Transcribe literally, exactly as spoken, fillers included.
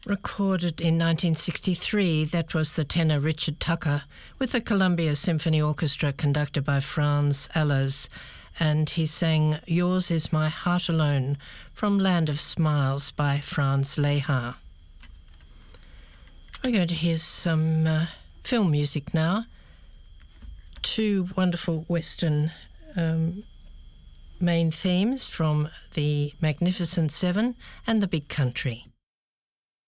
Recorded in nineteen sixty-three, that was the tenor Richard Tucker with the Columbia Symphony Orchestra conducted by Franz Ehlers, and he sang Yours Is My Heart Alone from Land of Smiles by Franz Lehar. We're going to hear some uh, film music now. Two wonderful Western um, main themes from The Magnificent Seven and The Big Country.